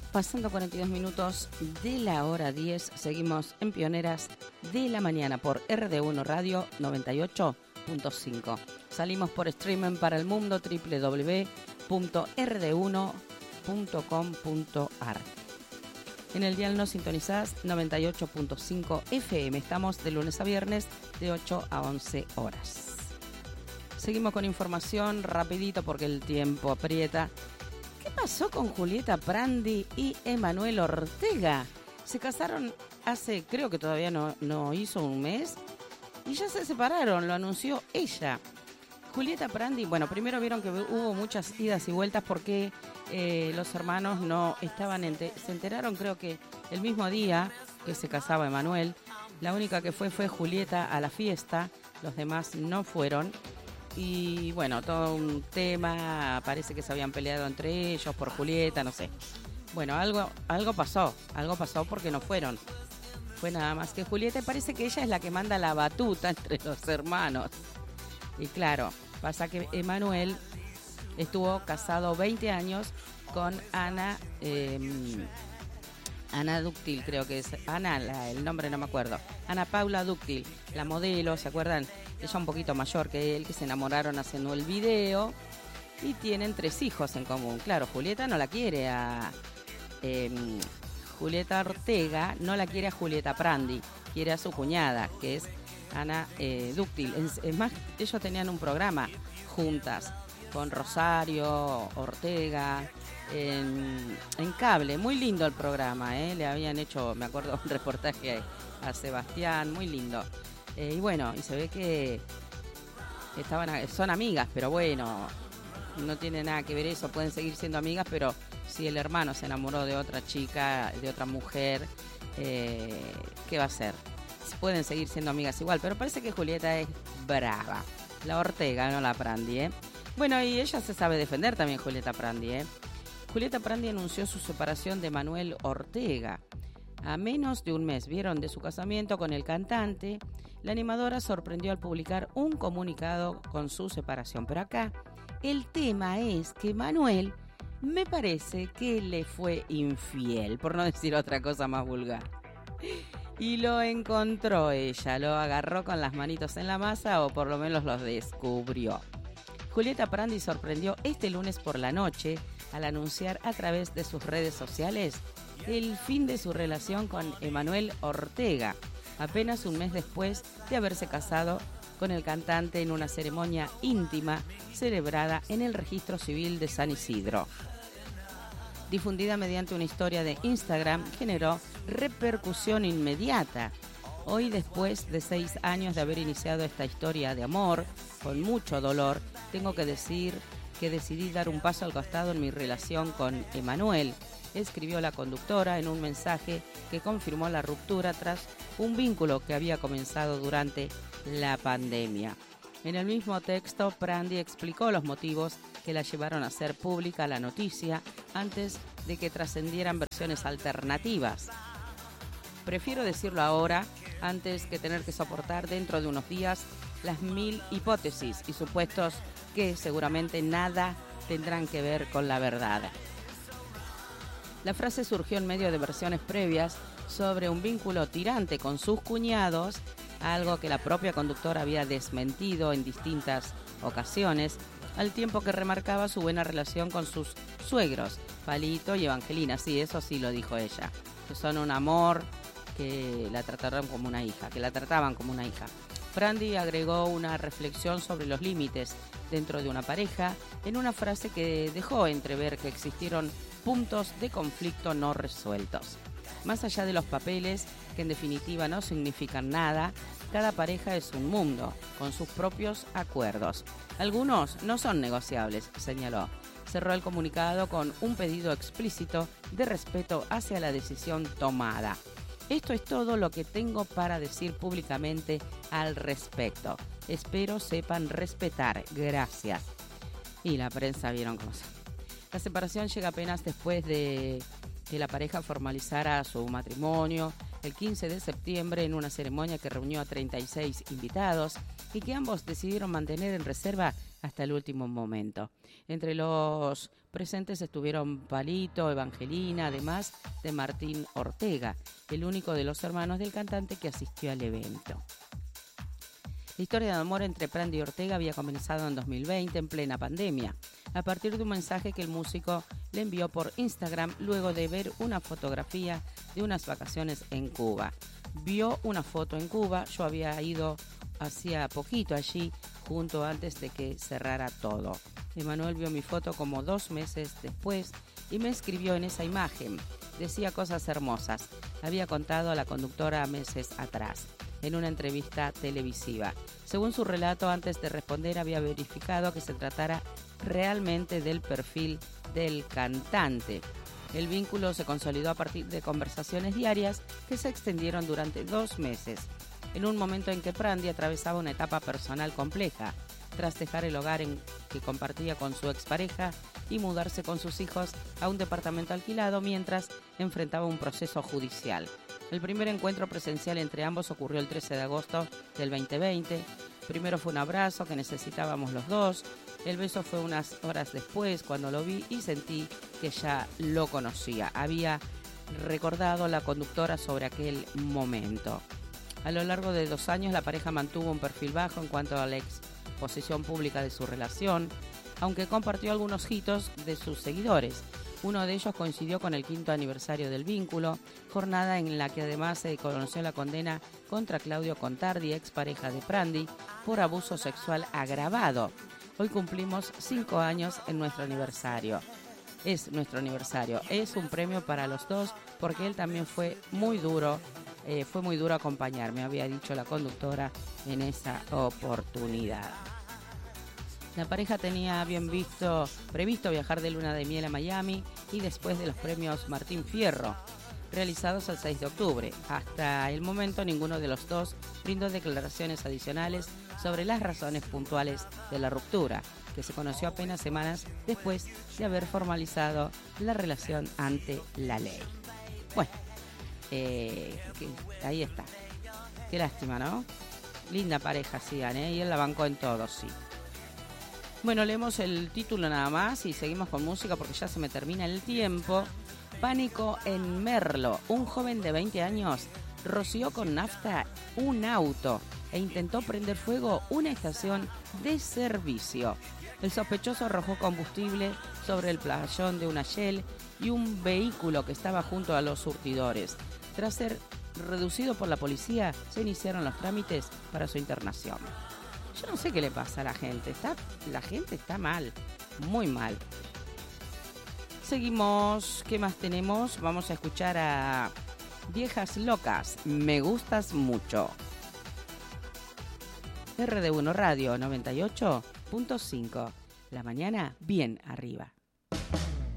Pasando 42 minutos de la hora 10, seguimos en Pioneras de la Mañana por RD1 Radio 98.5. Salimos por streaming para el mundo www.rd1.com.ar. En el dial nos sintonizás 98.5 FM. Estamos de lunes a viernes de 8 a 11 horas. Seguimos con información rapidito porque el tiempo aprieta. ¿Qué pasó con Julieta Prandi y Emanuel Ortega? Se casaron hace, creo que todavía no hizo un mes, y ya se separaron, lo anunció ella. Julieta Prandi, bueno, primero vieron que hubo muchas idas y vueltas porque los hermanos no estaban, se enteraron creo que el mismo día que se casaba Emanuel. La única que fue Julieta a la fiesta, los demás no fueron. Y bueno, todo un tema, parece que se habían peleado entre ellos por Julieta, no sé. Bueno, algo pasó porque no fueron. Fue nada más que Julieta, y parece que ella es la que manda la batuta entre los hermanos. Y claro, pasa que Emanuel estuvo casado 20 años con Ana Dúctil, creo que es Ana, el nombre no me acuerdo. Ana Paula Dúctil, la modelo, ¿se acuerdan? Ella un poquito mayor que él, que se enamoraron haciendo el video y tienen 3 hijos en común. Claro, Julieta no la quiere a Julieta Ortega, no la quiere a Julieta Prandi, quiere a su cuñada, que es Ana Dúctil. Es más, ellos tenían un programa juntas con Rosario Ortega en cable, muy lindo el programa, le habían hecho, me acuerdo, un reportaje a Sebastián, muy lindo. Y bueno, y se ve que son amigas, pero bueno, no tiene nada que ver eso, pueden seguir siendo amigas, pero si el hermano se enamoró de otra chica, de otra mujer, ¿qué va a hacer? Pueden seguir siendo amigas igual, pero parece que Julieta es brava. La Ortega, no la Prandi, Bueno, y ella se sabe defender también, Julieta Prandi, Julieta Prandi anunció su separación de Emanuel Ortega. A menos de un mes, vieron, de su casamiento con el cantante, la animadora sorprendió al publicar un comunicado con su separación. Pero acá el tema es que Emanuel me parece que le fue infiel, por no decir otra cosa más vulgar. Y lo encontró ella, lo agarró con las manitos en la masa, o por lo menos los descubrió. Julieta Prandi sorprendió este lunes por la noche al anunciar a través de sus redes sociales el fin de su relación con Emanuel Ortega, apenas un mes después de haberse casado con el cantante en una ceremonia íntima celebrada en el Registro Civil de San Isidro. Difundida mediante una historia de Instagram, generó repercusión inmediata. Hoy, después de 6 años de haber iniciado esta historia de amor, con mucho dolor, tengo que decir que decidí dar un paso al costado en mi relación con Emanuel, escribió la conductora en un mensaje que confirmó la ruptura tras un vínculo que había comenzado durante la pandemia. En el mismo texto, Prandi explicó los motivos que la llevaron a hacer pública la noticia antes de que trascendieran versiones alternativas. Prefiero decirlo ahora antes que tener que soportar dentro de unos días las 1000 hipótesis y supuestos que seguramente nada tendrán que ver con la verdad. La frase surgió en medio de versiones previas sobre un vínculo tirante con sus cuñados, algo que la propia conductora había desmentido en distintas ocasiones, al tiempo que remarcaba su buena relación con sus suegros, Palito y Evangelina. Sí, eso sí lo dijo ella, que son un amor, que la trataban como una hija. Prandi agregó una reflexión sobre los límites dentro de una pareja en una frase que dejó entrever que existieron puntos de conflicto no resueltos. Más allá de los papeles, que en definitiva no significan nada, cada pareja es un mundo, con sus propios acuerdos. Algunos no son negociables, señaló. Cerró el comunicado con un pedido explícito de respeto hacia la decisión tomada. Esto es todo lo que tengo para decir públicamente al respecto. Espero sepan respetar. Gracias. Y la prensa vieron cómo son. La separación llega apenas después de que la pareja formalizara su matrimonio el 15 de septiembre en una ceremonia que reunió a 36 invitados y que ambos decidieron mantener en reserva hasta el último momento. Entre los presentes estuvieron Palito, Evangelina, además de Martín Ortega, el único de los hermanos del cantante que asistió al evento. La historia de amor entre Prandi y Ortega había comenzado en 2020, en plena pandemia, a partir de un mensaje que el músico le envió por Instagram luego de ver una fotografía de unas vacaciones en Cuba. Vio una foto en Cuba, yo había ido hacía poquito allí, junto antes de que cerrara todo. Emanuel vio mi foto como 2 meses después y me escribió en esa imagen. Decía cosas hermosas. Había contado a la conductora meses atrás, en una entrevista televisiva. Según su relato, antes de responder había verificado que se tratara realmente del perfil del cantante. El vínculo se consolidó a partir de conversaciones diarias que se extendieron durante 2 meses, en un momento en que Prandi atravesaba una etapa personal compleja, tras dejar el hogar que compartía con su expareja y mudarse con sus hijos a un departamento alquilado mientras enfrentaba un proceso judicial. El primer encuentro presencial entre ambos ocurrió el 13 de agosto del 2020. Primero fue un abrazo que necesitábamos los dos. El beso fue unas horas después cuando lo vi y sentí que ya lo conocía. Había recordado la conductora sobre aquel momento. A lo largo de 2 años la pareja mantuvo un perfil bajo en cuanto a la exposición pública de su relación, aunque compartió algunos hitos de sus seguidores. Uno de ellos coincidió con el 5º aniversario del vínculo, jornada en la que además se conoció la condena contra Claudio Contardi, expareja de Prandi, por abuso sexual agravado. Hoy cumplimos 5 años en nuestro aniversario. Es nuestro aniversario. Es un premio para los dos porque él también fue muy duro acompañarme, había dicho la conductora en esa oportunidad. La pareja tenía previsto viajar de luna de miel a Miami y después de los premios Martín Fierro, realizados el 6 de octubre. Hasta el momento ninguno de los dos brindó declaraciones adicionales sobre las razones puntuales de la ruptura, que se conoció apenas semanas después de haber formalizado la relación ante la ley. Bueno, ahí está. Qué lástima, ¿no? Linda pareja, sigan, y él la bancó en todo, sí. Bueno, leemos el título nada más y seguimos con música porque ya se me termina el tiempo. Pánico en Merlo. Un joven de 20 años roció con nafta un auto e intentó prender fuego una estación de servicio. El sospechoso arrojó combustible sobre el playón de una Shell y un vehículo que estaba junto a los surtidores. Tras ser reducido por la policía, se iniciaron los trámites para su internación. Yo no sé qué le pasa a la gente. La gente está mal, muy mal. Seguimos. ¿Qué más tenemos? Vamos a escuchar a Viejas Locas. Me gustas mucho. RD1 Radio 98.5. La mañana bien arriba.